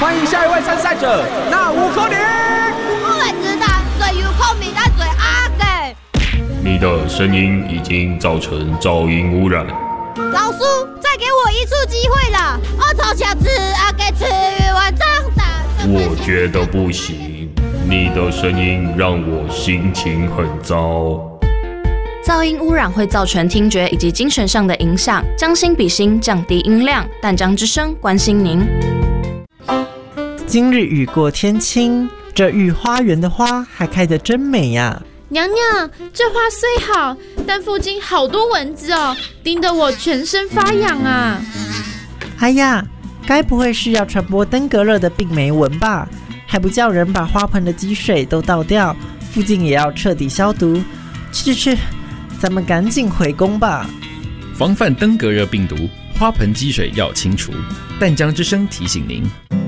欢迎下一位参赛者，那5颗零。 我会知道最有孔明但最阿嘅。 你的声音已经造成噪音污染。 老师，再给我一次机会了，我从小吃阿给吃完长大。 我觉得不行，你的声音让我心情很糟。 噪音污染会造成听觉以及精神上的影响，将心比心，降低音量。淡江之声关心您。 今日雨过天晴，这御花园的花还开得真美呀！ 娘娘，这花虽好，但附近好多蚊子哦，叮得我全身发痒啊！ 哎呀，该不会是要传播登革热的病媒蚊吧？还不叫人把花盆的积水都倒掉，附近也要彻底消毒。去，咱们赶紧回宫吧。 防范登革热病毒，花盆积水要清除。淡江之声提醒您。